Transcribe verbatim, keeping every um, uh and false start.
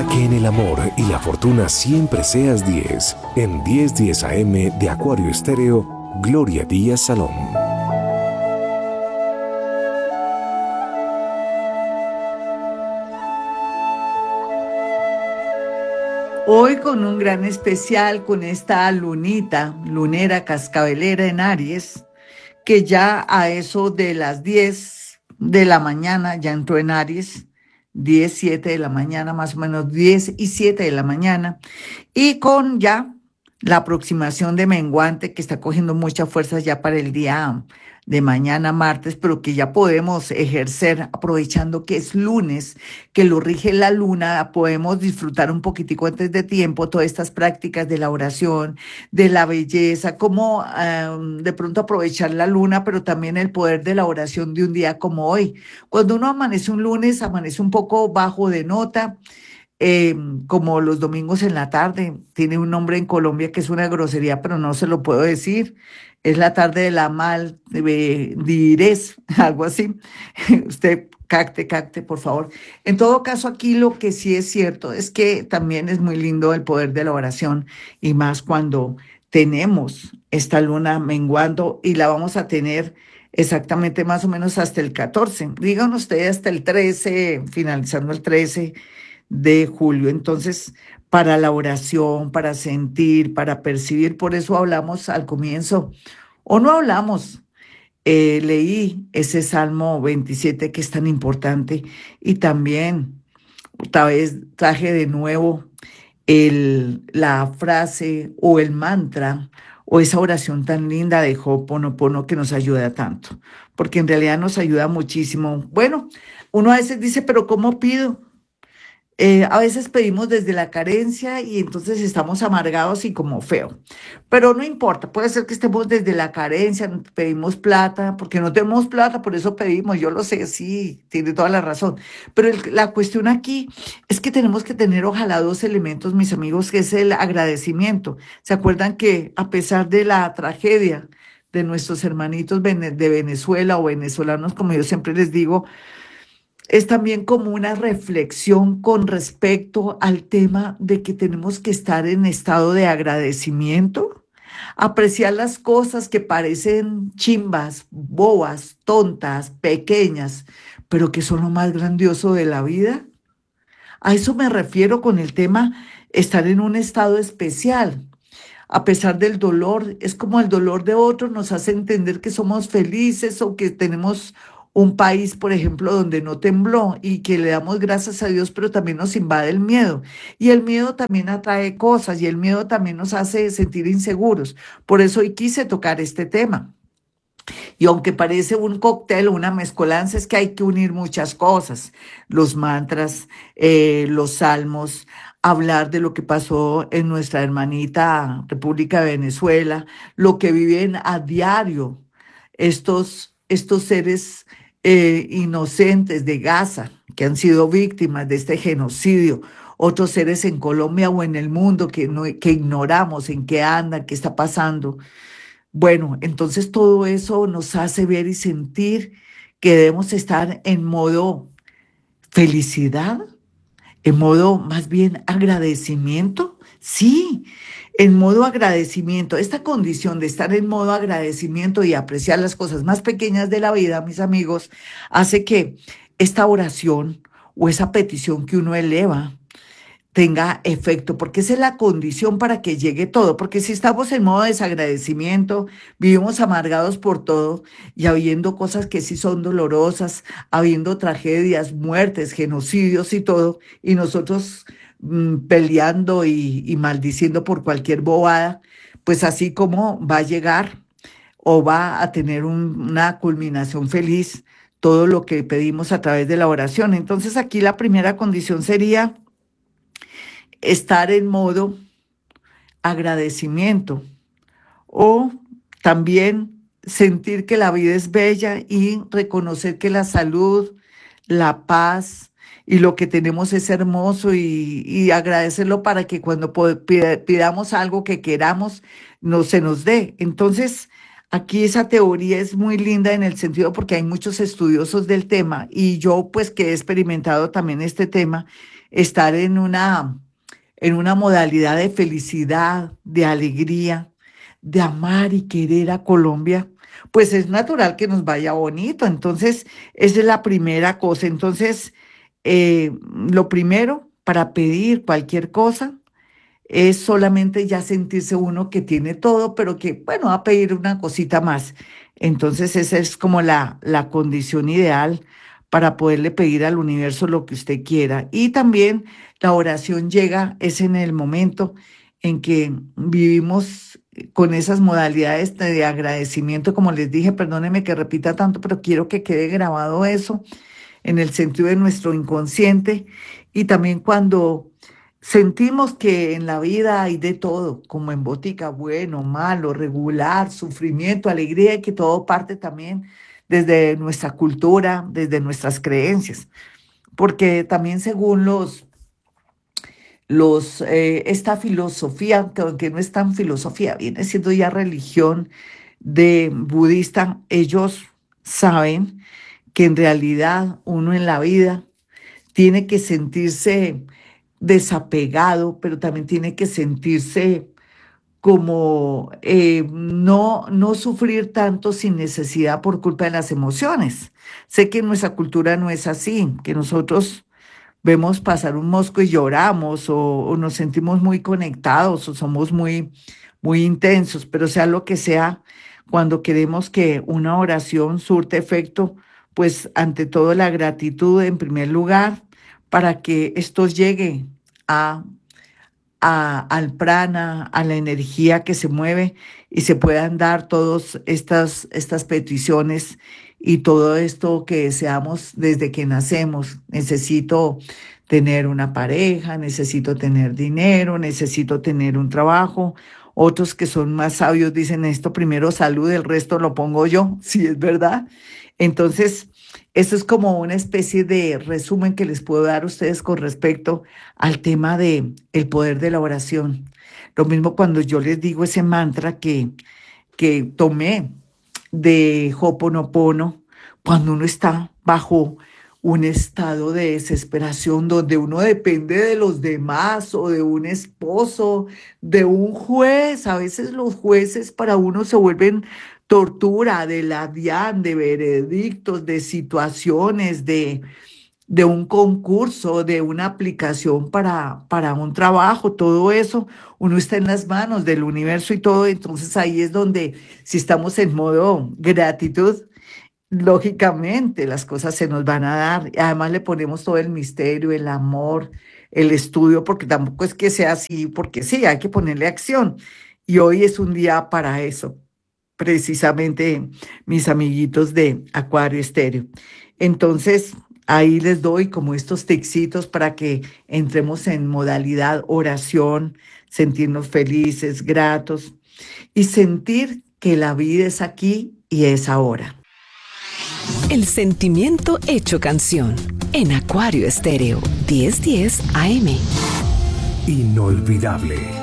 Para que en el amor y la fortuna siempre seas diez, en diez diez A M de Acuario Estéreo, Gloria Díaz Salón. Hoy con un gran especial con esta lunita, lunera cascabelera en Aries, que ya a eso de las diez de la mañana ya entró en Aries, diez siete de la mañana, más o menos diez y siete de la mañana, y con ya la aproximación de menguante que está cogiendo mucha fuerza ya para el día de mañana, martes, pero que ya podemos ejercer aprovechando que es lunes, que lo rige la luna, podemos disfrutar un poquitico antes de tiempo todas estas prácticas de la oración, de la belleza, cómo eh, de pronto aprovechar la luna, pero también el poder de la oración de un día como hoy. Cuando uno amanece un lunes, amanece un poco bajo de nota, eh, como los domingos en la tarde. Tiene un nombre en Colombia que es una grosería, pero no se lo puedo decir. Es la tarde de la mal, de dirés, algo así. Usted cacte, cacte, por favor. En todo caso, aquí lo que sí es cierto es que también es muy lindo el poder de la oración y más cuando tenemos esta luna menguando y la vamos a tener exactamente más o menos hasta el catorce. Digan ustedes hasta el trece, finalizando el trece de julio. Entonces, para la oración, para sentir, para percibir, por eso hablamos al comienzo, o no hablamos, eh, leí ese Salmo veintisiete que es tan importante y también otra vez traje de nuevo el, la frase o el mantra o esa oración tan linda de Ho'oponopono que nos ayuda tanto, porque en realidad nos ayuda muchísimo. Bueno, uno a veces dice, pero ¿cómo pido? Eh, a veces pedimos desde la carencia y entonces estamos amargados y como feo. Pero no importa, puede ser que estemos desde la carencia, no pedimos plata, porque no tenemos plata, por eso pedimos, yo lo sé, sí, tiene toda la razón. Pero el- la cuestión aquí es que tenemos que tener ojalá dos elementos, mis amigos, que es el agradecimiento. ¿Se acuerdan que a pesar de la tragedia de nuestros hermanitos vene- de Venezuela o venezolanos, como yo siempre les digo, es también como una reflexión con respecto al tema de que tenemos que estar en estado de agradecimiento, apreciar las cosas que parecen chimbas, bobas, tontas, pequeñas, pero que son lo más grandioso de la vida? A eso me refiero con el tema estar en un estado especial. A pesar del dolor, es como el dolor de otros nos hace entender que somos felices o que tenemos un país, por ejemplo, donde no tembló y que le damos gracias a Dios, pero también nos invade el miedo. Y el miedo también atrae cosas y el miedo también nos hace sentir inseguros. Por eso hoy quise tocar este tema. Y aunque parece un cóctel o una mezcolanza, es que hay que unir muchas cosas, los mantras, eh, los salmos, hablar de lo que pasó en nuestra hermanita República de Venezuela, lo que viven a diario estos, estos seres eh, inocentes de Gaza, que han sido víctimas de este genocidio, otros seres en Colombia o en el mundo que, no, que ignoramos en qué andan, qué está pasando. Bueno, entonces todo eso nos hace ver y sentir que debemos estar en modo felicidad, en modo más bien agradecimiento. Sí, en modo agradecimiento. Esta condición de estar en modo agradecimiento y apreciar las cosas más pequeñas de la vida, mis amigos, hace que esta oración o esa petición que uno eleva tenga efecto, porque esa es la condición para que llegue todo, porque si estamos en modo desagradecimiento, vivimos amargados por todo y habiendo cosas que sí son dolorosas, habiendo tragedias, muertes, genocidios y todo, y nosotros mm, peleando y, y maldiciendo por cualquier bobada, pues así como va a llegar o va a tener un- una culminación feliz todo lo que pedimos a través de la oración. Entonces aquí la primera condición sería estar en modo agradecimiento o también sentir que la vida es bella y reconocer que la salud, la paz y lo que tenemos es hermoso y, y agradecerlo para que cuando po- pida- pidamos algo que queramos, no se nos dé. Entonces, aquí esa teoría es muy linda en el sentido porque hay muchos estudiosos del tema y yo pues que he experimentado también este tema estar en una, en una modalidad de felicidad, de alegría, de amar y querer a Colombia, pues es natural que nos vaya bonito. Entonces, esa es la primera cosa. Entonces, eh, lo primero para pedir cualquier cosa es solamente ya sentirse uno que tiene todo, pero que, bueno, va a pedir una cosita más. Entonces, esa es como la, la condición ideal para poderle pedir al universo lo que usted quiera. Y también la oración llega, es en el momento en que vivimos con esas modalidades de agradecimiento, como les dije, perdónenme que repita tanto, pero quiero que quede grabado eso en el sentido de nuestro inconsciente. Y también cuando sentimos que en la vida hay de todo, como en botica, bueno, malo, regular, sufrimiento, alegría, y que todo parte también desde nuestra cultura, desde nuestras creencias. Porque también según los, los eh, esta filosofía, que aunque no es tan filosofía, viene siendo ya religión de budista, ellos saben que en realidad uno en la vida tiene que sentirse desapegado, pero también tiene que sentirse como eh, no, no sufrir tanto sin necesidad por culpa de las emociones. Sé que en nuestra cultura no es así, que nosotros vemos pasar un mosco y lloramos o, o nos sentimos muy conectados o somos muy, muy intensos, pero sea lo que sea, cuando queremos que una oración surte efecto, pues ante todo la gratitud en primer lugar para que esto llegue a a- al prana, a la energía que se mueve y se puedan dar todas estas, estas peticiones y todo esto que deseamos desde que nacemos. Necesito tener una pareja, necesito tener dinero, necesito tener un trabajo. Otros que son más sabios dicen esto primero salud, el resto lo pongo yo, si es verdad. Entonces, eso es como una especie de resumen que les puedo dar a ustedes con respecto al tema de el poder de la oración. Lo mismo cuando yo les digo ese mantra que, que tomé de Hoponopono, cuando uno está bajo un estado de desesperación donde uno depende de los demás o de un esposo, de un juez. A veces los jueces para uno se vuelven tortura, de la DIAN, de veredictos, de situaciones, de de un concurso, de una aplicación para, para un trabajo, todo eso, uno está en las manos del universo y todo, entonces ahí es donde si estamos en modo gratitud, lógicamente las cosas se nos van a dar. Y además le ponemos todo el misterio, el amor, el estudio, porque tampoco es que sea así, porque sí, hay que ponerle acción. Y hoy es un día para eso, precisamente mis amiguitos de Acuario Estéreo. Entonces, ahí les doy como estos textitos para que entremos en modalidad oración, sentirnos felices, gratos y sentir que la vida es aquí y es ahora. El sentimiento hecho canción en Acuario Estéreo diez diez A M. Inolvidable.